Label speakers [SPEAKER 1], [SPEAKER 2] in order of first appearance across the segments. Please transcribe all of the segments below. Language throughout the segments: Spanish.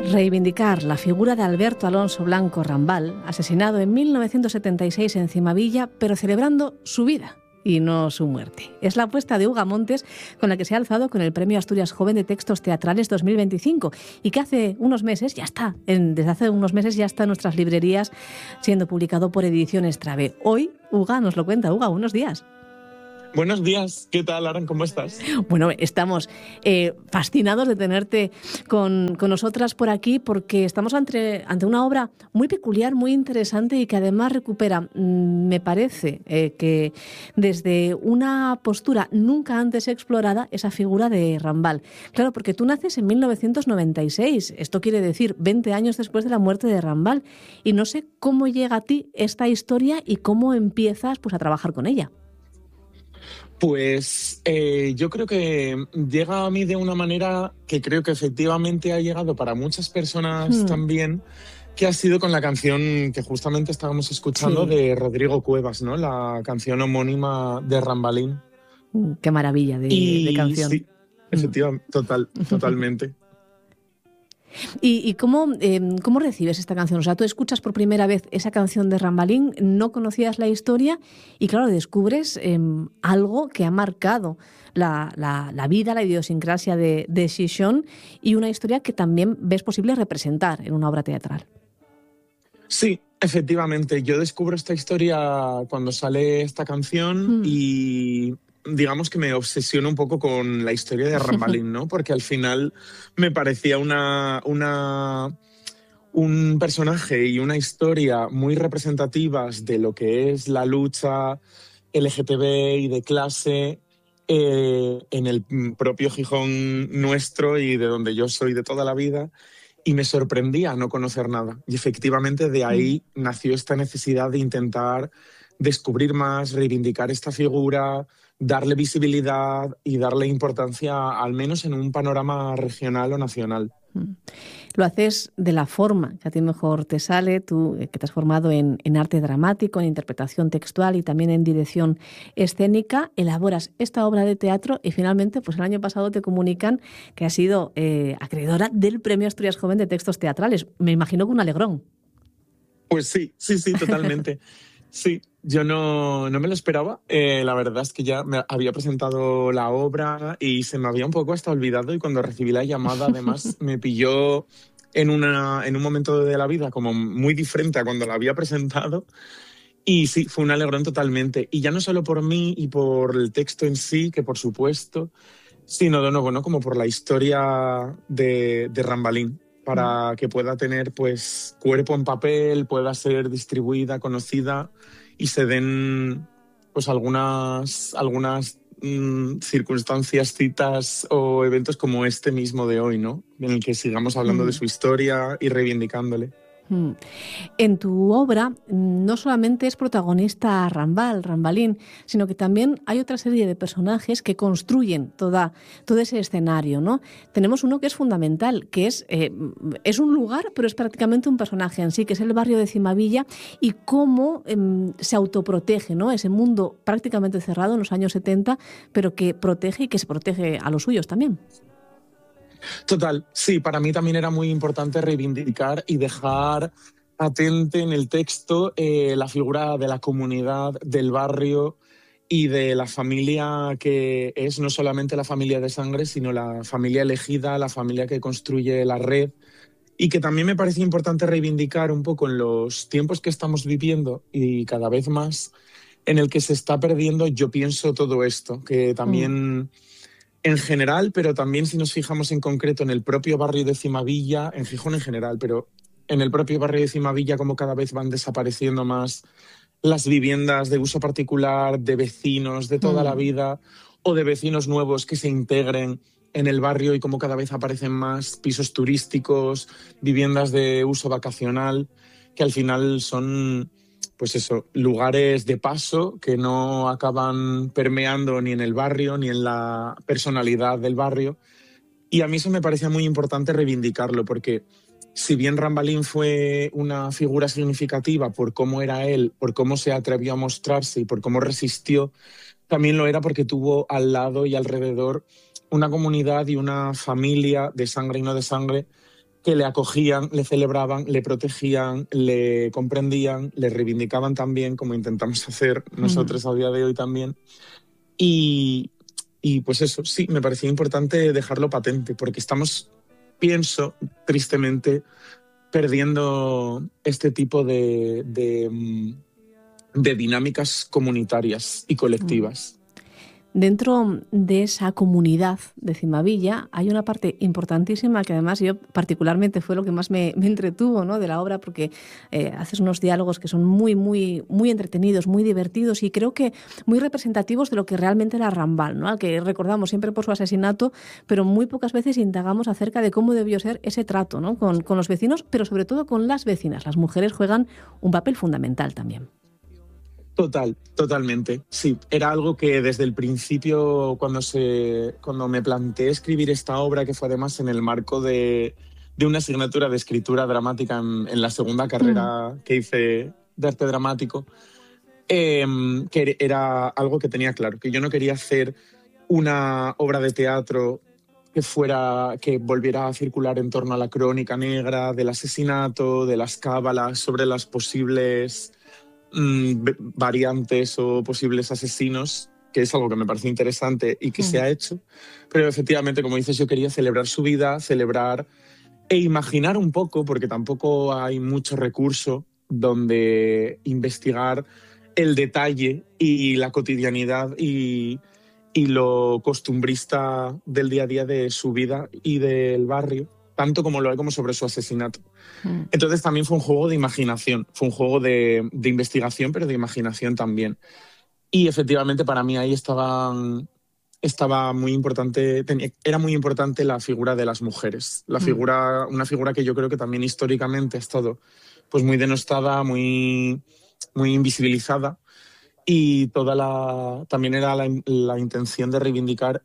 [SPEAKER 1] Reivindicar la figura de Alberto Alonso Blanco Rambal, asesinado en 1976 en Cimavilla, pero celebrando su vida y no su muerte. Es la apuesta de Uga Montes, con la que se ha alzado con el Premio Asturias Joven de Textos Teatrales 2025 y que desde hace unos meses ya está en nuestras librerías, siendo publicado por Ediciones Trave. Hoy Uga nos lo cuenta. Uga, buenos días.
[SPEAKER 2] Buenos días, ¿qué tal, Aran? ¿Cómo estás?
[SPEAKER 1] Bueno, estamos fascinados de tenerte con nosotras por aquí, porque estamos ante una obra muy peculiar, muy interesante y que además recupera, me parece, que desde una postura nunca antes explorada, esa figura de Rambal. Claro, porque tú naces en 1996, esto quiere decir 20 años después de la muerte de Rambal, y no sé cómo llega a ti esta historia y cómo empiezas a trabajar con ella.
[SPEAKER 2] Pues yo creo que llega a mí de una manera que creo que efectivamente ha llegado para muchas personas también, que ha sido con la canción que justamente estábamos escuchando de Rodrigo Cuevas, ¿no? La canción homónima de Rambalín.
[SPEAKER 1] Qué maravilla de canción.
[SPEAKER 2] Sí, efectivamente, totalmente.
[SPEAKER 1] ¿Y cómo recibes esta canción? O sea, tú escuchas por primera vez esa canción de Rambalín, no conocías la historia y, claro, descubres algo que ha marcado la vida, la idiosincrasia de Xixón, y una historia que también ves posible representar en una obra teatral.
[SPEAKER 2] Sí, efectivamente. Yo descubro esta historia cuando sale esta canción y digamos que me obsesiono un poco con la historia de Rambalín, ¿no? Porque al final me parecía un personaje y una historia muy representativas de lo que es la lucha LGTB y de clase en el propio Gijón nuestro y de donde yo soy de toda la vida. Y me sorprendía no conocer nada. Y efectivamente de ahí nació esta necesidad de intentar descubrir más, reivindicar esta figura, darle visibilidad y darle importancia, al menos en un panorama regional o nacional.
[SPEAKER 1] Lo haces de la forma que a ti mejor te sale, tú que te has formado en arte dramático, en interpretación textual y también en dirección escénica, elaboras esta obra de teatro y finalmente, pues el año pasado te comunican que has sido acreedora del Premio Asturias Joven de Textos Teatrales. Me imagino que un alegrón.
[SPEAKER 2] Pues sí, totalmente. Sí, yo no me lo esperaba. La verdad es que ya me había presentado la obra y se me había un poco hasta olvidado, y cuando recibí la llamada además me pilló en un momento de la vida como muy diferente a cuando la había presentado, y sí, fue un alegrón totalmente. Y ya no solo por mí y por el texto en sí, que por supuesto, sino de nuevo, ¿no? Como por la historia de Rambalín, para que pueda tener pues cuerpo en papel, pueda ser distribuida, conocida y se den pues algunas circunstancias, citas o eventos como este mismo de hoy, ¿no? En el que sigamos hablando de su historia y reivindicándole.
[SPEAKER 1] En tu obra no solamente es protagonista Rambalín, sino que también hay otra serie de personajes que construyen todo ese escenario, ¿no? Tenemos uno que es fundamental, que es un lugar, pero es prácticamente un personaje en sí, que es el barrio de Cimavilla, y cómo se autoprotege, ¿no? Ese mundo prácticamente cerrado en los años 70, pero que protege y que se protege a los suyos también.
[SPEAKER 2] Total, sí, para mí también era muy importante reivindicar y dejar patente en el texto la figura de la comunidad, del barrio y de la familia, que es no solamente la familia de sangre, sino la familia elegida, la familia que construye la red, y que también me parece importante reivindicar un poco en los tiempos que estamos viviendo y cada vez más en el que se está perdiendo, yo pienso, todo esto, que también en general, pero también si nos fijamos en concreto en el propio barrio de Cimavilla, en Gijón en general, pero en el propio barrio de Cimavilla, como cada vez van desapareciendo más las viviendas de uso particular, de vecinos de toda la vida o de vecinos nuevos que se integren en el barrio, y como cada vez aparecen más pisos turísticos, viviendas de uso vacacional, que al final son pues eso, lugares de paso que no acaban permeando ni en el barrio ni en la personalidad del barrio. Y a mí eso me parecía muy importante reivindicarlo, porque si bien Rambalín fue una figura significativa por cómo era él, por cómo se atrevió a mostrarse y por cómo resistió, también lo era porque tuvo al lado y alrededor una comunidad y una familia de sangre y no de sangre que le acogían, le celebraban, le protegían, le comprendían, le reivindicaban también, como intentamos hacer nosotros a día de hoy también. Y pues eso, sí, me parecía importante dejarlo patente, porque estamos, pienso, tristemente, perdiendo este tipo de dinámicas comunitarias y colectivas.
[SPEAKER 1] Dentro de esa comunidad de Cimavilla hay una parte importantísima que además yo particularmente fue lo que más me entretuvo, ¿no?, de la obra, porque haces unos diálogos que son muy, muy, muy entretenidos, muy divertidos y creo que muy representativos de lo que realmente era Rambal, ¿no?, al que recordamos siempre por su asesinato, pero muy pocas veces indagamos acerca de cómo debió ser ese trato, ¿no?, con los vecinos, pero sobre todo con las vecinas. Las mujeres juegan un papel fundamental también.
[SPEAKER 2] Totalmente. Sí, era algo que desde el principio, cuando me planteé escribir esta obra, que fue además en el marco de una asignatura de escritura dramática en la segunda carrera que hice de arte dramático, que era algo que tenía claro, que yo no quería hacer una obra de teatro que volviera a circular en torno a la crónica negra del asesinato, de las cábalas sobre las posibles variantes o posibles asesinos, que es algo que me parece interesante y que se ha hecho, pero efectivamente, como dices, yo quería celebrar su vida, celebrar e imaginar un poco, porque tampoco hay mucho recurso donde investigar el detalle y la cotidianidad y lo costumbrista del día a día de su vida y del barrio, tanto como lo hay como sobre su asesinato. Entonces también fue un juego de imaginación, fue un juego de investigación, pero de imaginación también. Y efectivamente para mí ahí estaba muy importante, era muy importante la figura de las mujeres, una figura que yo creo que también históricamente ha estado pues muy denostada, muy, muy invisibilizada, y también era la intención de reivindicar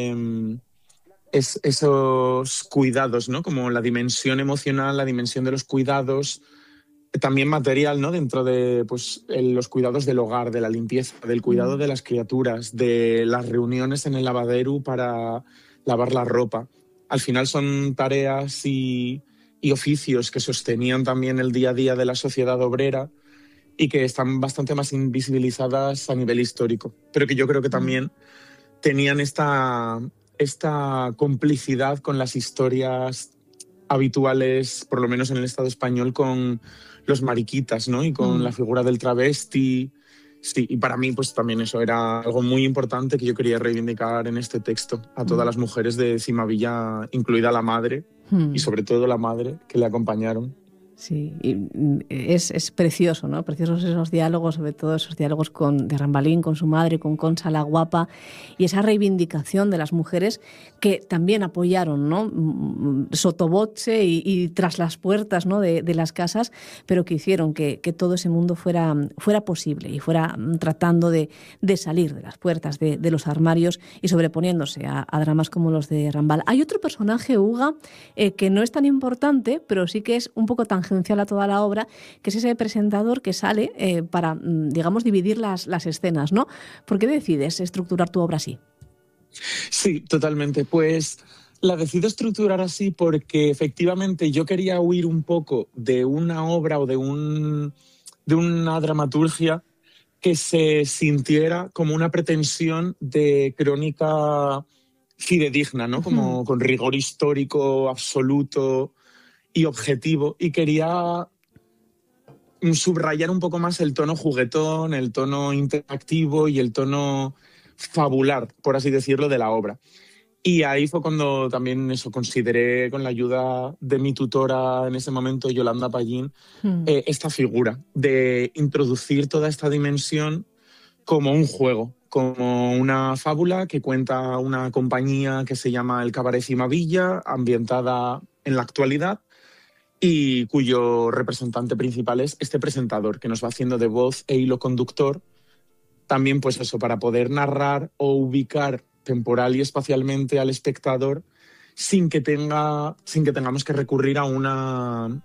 [SPEAKER 2] esos cuidados, ¿no? Como la dimensión emocional, la dimensión de los cuidados, también material, ¿no?, dentro de pues, los cuidados del hogar, de la limpieza, del cuidado de las criaturas, de las reuniones en el lavadero para lavar la ropa. Al final son tareas y oficios que sostenían también el día a día de la sociedad obrera y que están bastante más invisibilizadas a nivel histórico, pero que yo creo que también tenían esta complicidad con las historias habituales, por lo menos en el Estado español, con los mariquitas, ¿no?, y con la figura del travesti. Sí, y para mí pues también eso era algo muy importante que yo quería reivindicar en este texto, a todas las mujeres de Cimavilla, incluida la madre, y sobre todo la madre que le acompañaron.
[SPEAKER 1] Sí, y es precioso, ¿no? Preciosos esos diálogos, sobre todo esos diálogos de Rambalín con su madre, con Concha la Guapa, y esa reivindicación de las mujeres que también apoyaron, ¿no?, sottovoce y tras las puertas, ¿no?, de las casas, pero que hicieron que todo ese mundo fuera posible y fuera tratando de salir de las puertas, de los armarios y sobreponiéndose a dramas como los de Rambal. Hay otro personaje, Uga, que no es tan importante, pero sí que es un poco tangencial a toda la obra, que es ese presentador que sale para, digamos, dividir las escenas, ¿no? ¿Por qué decides estructurar tu obra así?
[SPEAKER 2] Sí, totalmente. Pues la decido estructurar así porque efectivamente yo quería huir un poco de una obra o de una dramaturgia que se sintiera como una pretensión de crónica fidedigna, ¿no? Como con rigor histórico absoluto y objetivo, y quería subrayar un poco más el tono juguetón, el tono interactivo y el tono fabular, por así decirlo, de la obra. Y ahí fue cuando también consideré, con la ayuda de mi tutora en ese momento, Yolanda Pallín, esta figura de introducir toda esta dimensión como un juego, como una fábula que cuenta una compañía que se llama El Cabaret Cimavilla, ambientada en la actualidad, y cuyo representante principal es este presentador que nos va haciendo de voz e hilo conductor, también pues eso, para poder narrar o ubicar temporal y espacialmente al espectador sin que tengamos que recurrir a una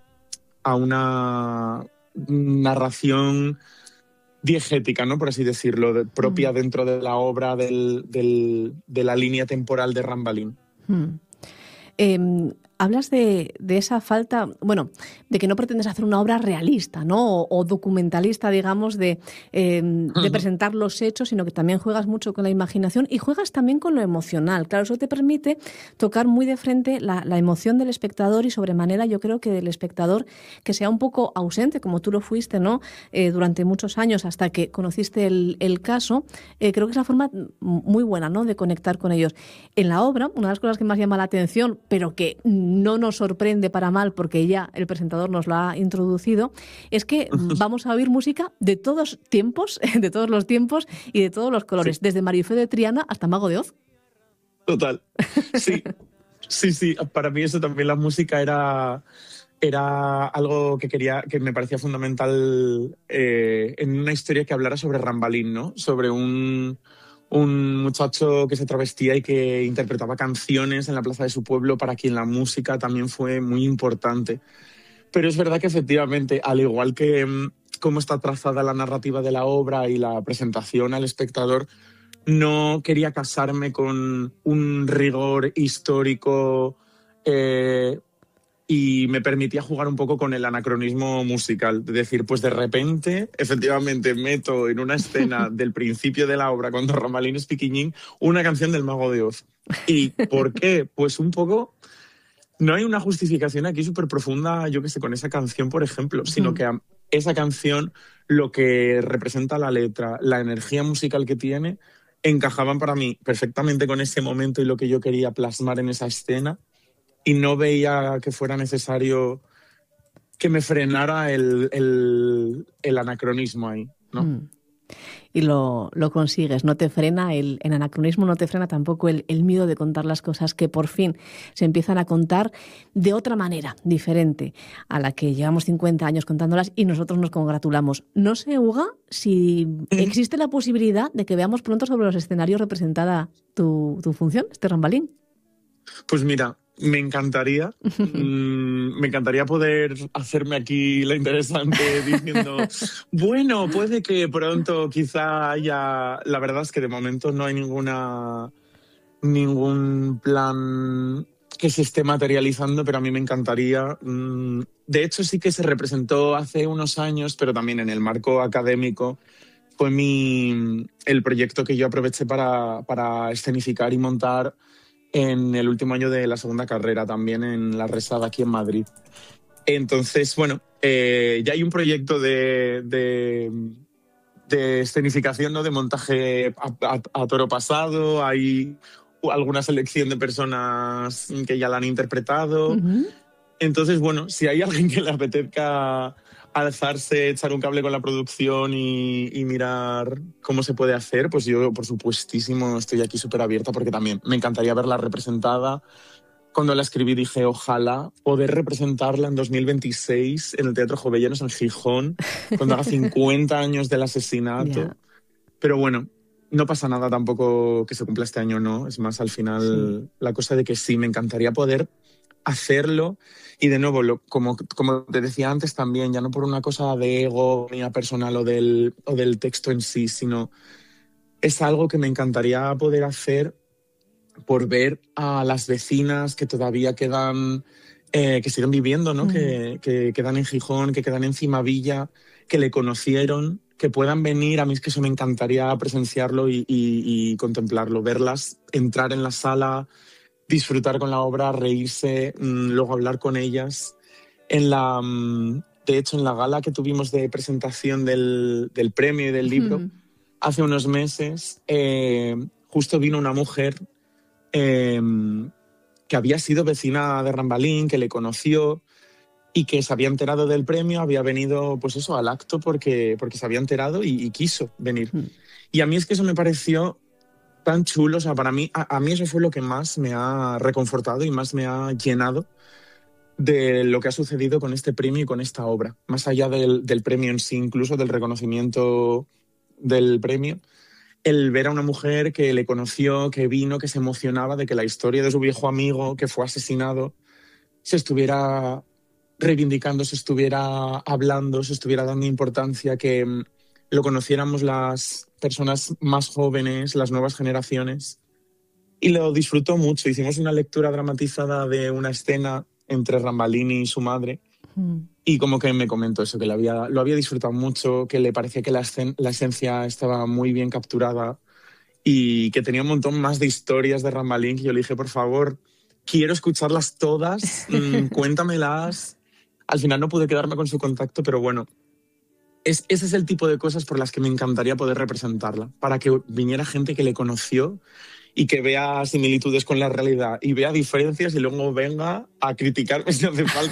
[SPEAKER 2] narración diegética, ¿no?, por así decirlo, propia dentro de la obra de la línea temporal de Rambalín.
[SPEAKER 1] hablas de esa falta, bueno, de que no pretendes hacer una obra realista, ¿no? O documentalista, digamos, de presentar los hechos, sino que también juegas mucho con la imaginación y juegas también con lo emocional. Claro, eso te permite tocar muy de frente la emoción del espectador y sobremanera yo creo que del espectador que sea un poco ausente, como tú lo fuiste, ¿no? Durante muchos años hasta que conociste el caso. Creo que es la forma muy buena, ¿no? De conectar con ellos. En la obra, una de las cosas que más llama la atención, pero que no nos sorprende para mal porque ya el presentador nos lo ha introducido, es que vamos a oír música de todos tiempos, de todos los tiempos y de todos los colores, desde Marifé de Triana hasta Mago de Oz.
[SPEAKER 2] Total. Sí, sí. Para mí eso también, la música era algo que me parecía fundamental en una historia que hablara sobre Rambalín, ¿no? Sobre un muchacho que se travestía y que interpretaba canciones en la plaza de su pueblo, para quien la música también fue muy importante. Pero es verdad que efectivamente, al igual que cómo está trazada la narrativa de la obra y la presentación al espectador, no quería casarme con un rigor histórico y me permitía jugar un poco con el anacronismo musical. De decir, pues de repente, efectivamente, meto en una escena del principio de la obra, cuando Rambalín es piquiñín, una canción del Mago de Oz. ¿Y por qué? Pues un poco... No hay una justificación aquí súper profunda, yo qué sé, con esa canción, por ejemplo, sino que esa canción, lo que representa la letra, la energía musical que tiene, encajaban para mí perfectamente con ese momento y lo que yo quería plasmar en esa escena, y no veía que fuera necesario que me frenara el anacronismo ahí, ¿no?
[SPEAKER 1] Y lo consigues, no te frena el anacronismo, no te frena tampoco el miedo de contar las cosas que por fin se empiezan a contar de otra manera, diferente a la que llevamos 50 años contándolas y nosotros nos congratulamos. No sé, Uga, si existe la posibilidad de que veamos pronto sobre los escenarios representada tu función, este Rambalín.
[SPEAKER 2] Pues mira, me encantaría poder hacerme aquí la interesante diciendo, bueno, puede que pronto quizá haya... La verdad es que de momento no hay ningún plan que se esté materializando, pero a mí me encantaría. De hecho, sí que se representó hace unos años, pero también en el marco académico. Fue el proyecto que yo aproveché para escenificar y montar en el último año de la segunda carrera, también en La Resada, aquí en Madrid. Entonces, bueno, ya hay un proyecto de escenificación, ¿no? De montaje a toro pasado, hay alguna selección de personas que ya la han interpretado. Entonces, bueno, si hay alguien que le apetezca alzarse, echar un cable con la producción y mirar cómo se puede hacer, pues yo, por supuestísimo, estoy aquí súper abierta, porque también me encantaría verla representada. Cuando la escribí dije, ojalá poder representarla en 2026 en el Teatro Jovellanos en Gijón, cuando haga 50 años del asesinato. Yeah. Pero bueno, no pasa nada tampoco que se cumpla este año, ¿no? Es más, al final, la cosa de que sí, me encantaría poder hacerlo. Y de nuevo, como te decía antes también, ya no por una cosa de ego mía personal o del texto en sí, sino es algo que me encantaría poder hacer por ver a las vecinas que todavía quedan, que siguen viviendo, ¿no? Que quedan en Gijón, que quedan en Cimavilla, que le conocieron, que puedan venir. A mí es que eso me encantaría presenciarlo y contemplarlo, verlas entrar en la sala, disfrutar con la obra, reírse, luego hablar con ellas. De hecho, en la gala que tuvimos de presentación del premio y del libro, hace unos meses, justo vino una mujer que había sido vecina de Rambalín, que le conoció y que se había enterado del premio, había venido pues eso, al acto porque se había enterado y quiso venir. Y a mí es que eso me pareció tan chulo. O sea, para mí, a mí eso fue lo que más me ha reconfortado y más me ha llenado de lo que ha sucedido con este premio y con esta obra. Más allá del premio en sí, incluso del reconocimiento del premio, el ver a una mujer que le conoció, que vino, que se emocionaba de que la historia de su viejo amigo que fue asesinado se estuviera reivindicando, se estuviera hablando, se estuviera dando importancia, que lo conociéramos las personas más jóvenes, las nuevas generaciones. y lo disfrutó mucho. Hicimos una lectura dramatizada de una escena entre Rambalini y su madre. Y como que me comentó eso, que lo había disfrutado mucho, que le parecía que la esencia estaba muy bien capturada y que tenía un montón más de historias de Rambalín, que yo le dije, por favor, quiero escucharlas todas, cuéntamelas. Al final no pude quedarme con su contacto, pero bueno, ese es el tipo de cosas por las que me encantaría poder representarla, para que viniera gente que le conoció y que vea similitudes con la realidad y vea diferencias y luego venga a criticarme si hace falta.